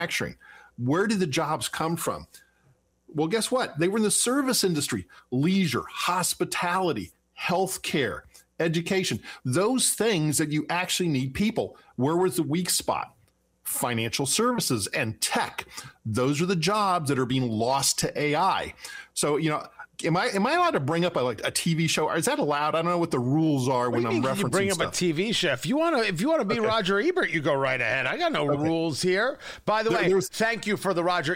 manufacturing. Where did the jobs come from? Well, guess what? They were in the service industry, leisure, hospitality, healthcare, education, those things that you actually need people. Where was the weak spot? Financial services and tech. Those are the jobs that are being lost to AI. So, am I allowed to bring up a TV show? Or is that allowed? I don't know what the rules are when I'm referencing you bring up stuff. A TV show. If you want to be Roger Ebert, you go right ahead. I got no rules here. By the way, thank you for the Roger